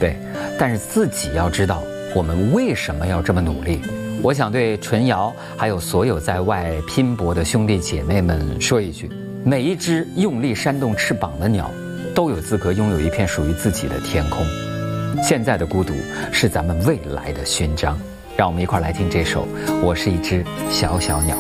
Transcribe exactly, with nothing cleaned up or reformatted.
惫，但是自己要知道我们为什么要这么努力。我想对纯瑶还有所有在外拼搏的兄弟姐妹们说一句：每一只用力扇动翅膀的鸟，都有资格拥有一片属于自己的天空。现在的孤独是咱们未来的勋章。让我们一块来听这首《我是一只小小鸟》。